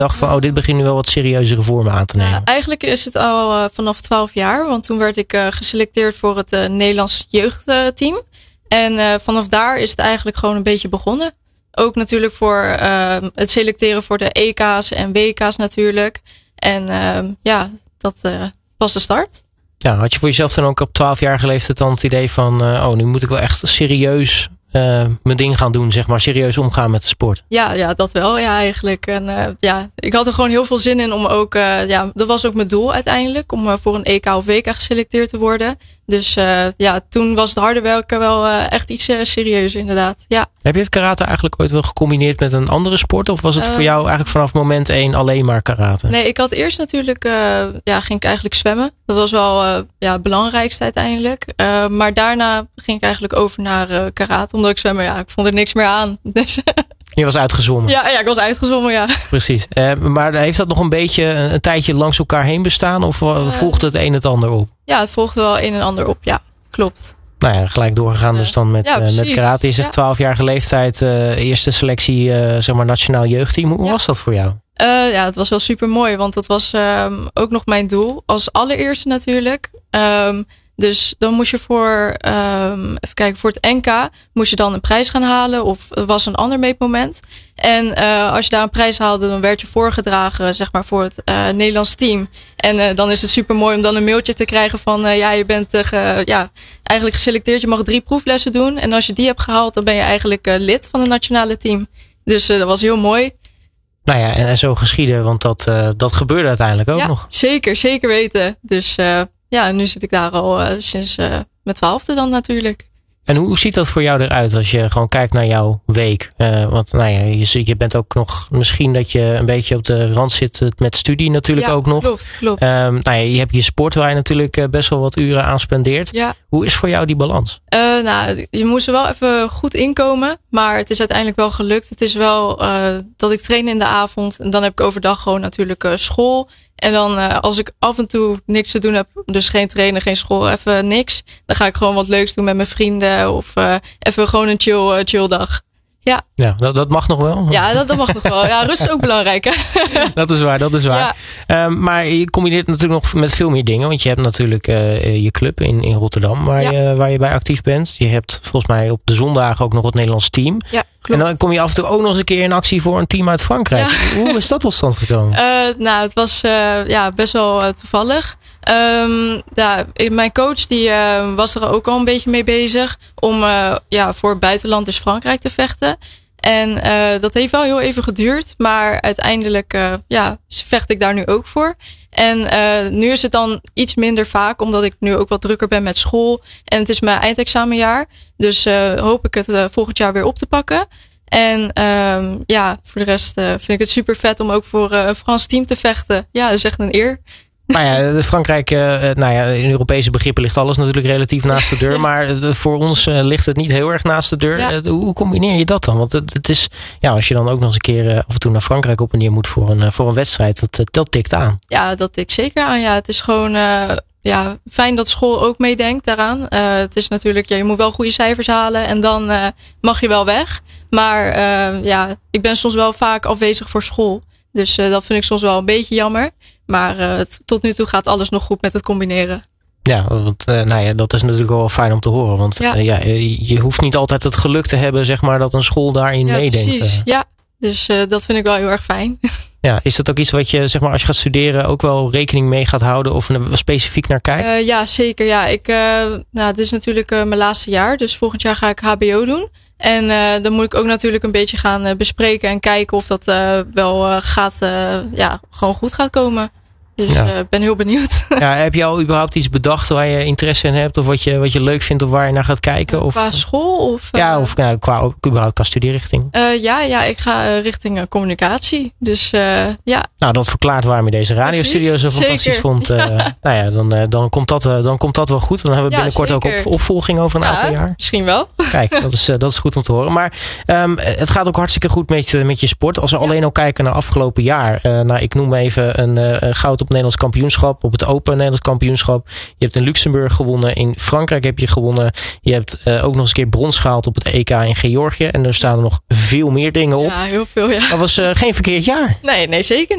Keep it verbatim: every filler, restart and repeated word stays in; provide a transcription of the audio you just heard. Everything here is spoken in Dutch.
dacht van, oh, dit begint nu wel wat serieuzere vormen aan te nemen? Ja, eigenlijk is het al uh, vanaf twaalf jaar. Want toen werd ik uh, geselecteerd voor het uh, Nederlands jeugdteam. En uh, vanaf daar is het eigenlijk gewoon een beetje begonnen. Ook natuurlijk voor uh, het selecteren voor de E K's en W K's natuurlijk. En uh, ja, dat uh, was de start. Ja, had je voor jezelf dan ook op twaalfjarige leeftijd dan het idee van, uh, oh, nu moet ik wel echt serieus uh, mijn ding gaan doen, zeg maar, serieus omgaan met de sport? Ja, ja, dat wel, ja, eigenlijk. En uh, ja, ik had er gewoon heel veel zin in om ook, uh, ja, dat was ook mijn doel uiteindelijk, om uh, voor een E K of W K geselecteerd te worden. Dus uh, ja, toen was het harde werken wel uh, echt iets uh, serieus inderdaad, ja. Heb je het karate eigenlijk ooit wel gecombineerd met een andere sport? Of was het uh, voor jou eigenlijk vanaf moment één alleen maar karate? Nee, ik had eerst natuurlijk, uh, ja, ging ik eigenlijk zwemmen. Dat was wel uh, ja, het belangrijkste uiteindelijk. Uh, maar daarna ging ik eigenlijk over naar uh, karate. Omdat ik zwemmen, ja, ik vond er niks meer aan. Dus je was uitgezwommen? Ja, ja, ik was uitgezwommen, ja. Precies. Uh, maar heeft dat nog een beetje een, een tijdje langs elkaar heen bestaan? Of uh, volgde het een het ander op? Ja, het volgde wel een en ander op, ja. Klopt. Nou ja, gelijk doorgegaan dus dan met, ja, uh, met karate. Je zegt ja. twaalfjarige leeftijd, uh, eerste selectie, uh, zeg maar, nationaal jeugdteam. Hoe ja. was dat voor jou? Uh, ja, het was wel super mooi, want dat was um, ook nog mijn doel. Als allereerste natuurlijk. Um, dus dan moest je voor, um, even kijken, voor het N K moest je dan een prijs gaan halen. Of er was een ander meetmoment. En uh, als je daar een prijs haalde, dan werd je voorgedragen, zeg maar, voor het uh, Nederlands team. En uh, dan is het super mooi om dan een mailtje te krijgen van, uh, ja, je bent uh, ge, ja, eigenlijk geselecteerd. Je mag drie proeflessen doen. En als je die hebt gehaald, dan ben je eigenlijk uh, lid van het nationale team. Dus uh, dat was heel mooi. Nou ja, en, en zo geschieden, want dat, uh, dat gebeurde uiteindelijk ook ja, nog. Zeker, zeker weten. Dus uh, ja, nu zit ik daar al uh, sinds uh, mijn twaalfde dan natuurlijk. En hoe ziet dat voor jou eruit als je gewoon kijkt naar jouw week? Uh, want nou ja, je, je bent ook nog misschien dat je een beetje op de rand zit met studie natuurlijk ja, ook nog. Klopt, klopt. Um, nou ja, je hebt je sport waar je natuurlijk uh, best wel wat uren aan spendeert. Ja. Hoe is voor jou die balans? Uh, nou, je moest er wel even goed inkomen, maar het is uiteindelijk wel gelukt. Het is wel uh, dat ik train in de avond en dan heb ik overdag gewoon natuurlijk uh, school. En dan uh, als ik af en toe niks te doen heb, dus geen trainen, geen school, even niks. Dan ga ik gewoon wat leuks doen met mijn vrienden of uh, even gewoon een chill, uh, chill dag. Ja, ja dat, dat mag nog wel. Ja, dat, dat mag nog wel. Ja, rust is ook belangrijk, hè? Dat is waar, dat is waar. Ja. Um, maar je combineert natuurlijk nog met veel meer dingen. Want je hebt natuurlijk uh, je club in, in Rotterdam waar, ja. je, waar je bij actief bent. Je hebt volgens mij op de zondagen ook nog het Nederlands team. Ja, klopt. En dan kom je af en toe ook nog eens een keer in actie voor een team uit Frankrijk. Ja. Hoe is dat tot stand gekomen? Uh, nou, het was uh, ja, best wel uh, toevallig. Um, ja, mijn coach die uh, was er ook al een beetje mee bezig om uh, ja, voor het buitenland, dus Frankrijk, te vechten. En uh, dat heeft wel heel even geduurd, maar uiteindelijk uh, ja, vecht ik daar nu ook voor. En uh, nu is het dan iets minder vaak, omdat ik nu ook wat drukker ben met school. En het is mijn eindexamenjaar, dus uh, hoop ik het uh, volgend jaar weer op te pakken. En um, ja, voor de rest uh, vind ik het super vet om ook voor uh, een Frans team te vechten. Ja, dat is echt een eer. Nou ja, Frankrijk, uh, nou ja, in Europese begrippen ligt alles natuurlijk relatief naast de deur. Maar voor ons uh, ligt het niet heel erg naast de deur. Ja. Uh, hoe combineer je dat dan? Want het, het is, ja, als je dan ook nog eens een keer uh, af en toe naar Frankrijk op en neer moet voor een, uh, voor een wedstrijd, dat, dat tikt aan. Ja, dat tikt zeker aan. Ja, het is gewoon uh, ja, fijn dat school ook meedenkt daaraan. Uh, het is natuurlijk, ja, je moet wel goede cijfers halen en dan uh, mag je wel weg. Maar uh, ja, ik ben soms wel vaak afwezig voor school. Dus uh, dat vind ik soms wel een beetje jammer. Maar uh, het, tot nu toe gaat alles nog goed met het combineren. Ja, want uh, nou ja, dat is natuurlijk wel fijn om te horen. Want ja. Uh, ja, je hoeft niet altijd het geluk te hebben, zeg maar, dat een school daarin ja, meedenkt. Precies, uh. ja. Dus uh, dat vind ik wel heel erg fijn. Ja, is dat ook iets wat je, zeg maar, als je gaat studeren ook wel rekening mee gaat houden of er specifiek naar kijkt? Uh, ja, zeker. Ja, ik, uh, nou, dit is natuurlijk uh, mijn laatste jaar. Dus volgend jaar ga ik H B O doen. En uh, dan moet ik ook natuurlijk een beetje gaan uh, bespreken en kijken of dat uh, wel uh, gaat, uh, ja, gewoon goed gaat komen. Dus ik ja. uh, ben heel benieuwd. Ja, heb je al überhaupt iets bedacht waar je interesse in hebt? Of wat je, wat je leuk vindt of waar je naar gaat kijken? Of, qua school? Of, ja, of nou, qua, überhaupt qua studierichting? Uh, ja, ja, ik ga uh, richting uh, communicatie. Dus uh, ja. Nou, dat verklaart waarom je deze radiostudio zo fantastisch Zeker. vond. Uh, ja. Nou ja, dan, uh, dan, komt dat, uh, dan komt dat wel goed. Dan hebben we binnenkort ja, ook op, opvolging over een ja, aantal jaar. Misschien wel. Kijk, dat is, uh, dat is goed om te horen. Maar um, het gaat ook hartstikke goed met je, met je sport. Als we ja. alleen al kijken naar afgelopen jaar. Uh, nou, ik noem even een uh, goud op Nederlands kampioenschap, op het Open Nederlands kampioenschap. Je hebt in Luxemburg gewonnen. In Frankrijk heb je gewonnen. Je hebt uh, ook nog eens een keer brons gehaald op het E K in Georgië. En er staan er nog veel meer dingen op. Ja, heel veel, ja. Dat was uh, geen verkeerd jaar. Nee, nee, zeker niet.